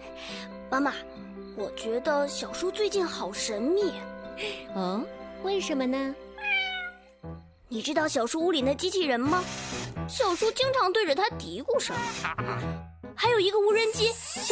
妈妈，我觉得小叔最近好神秘。 哦，为什么呢？ 你知道小叔屋里那机器人吗？小叔经常对着它嘀咕什么。还有一个无人机。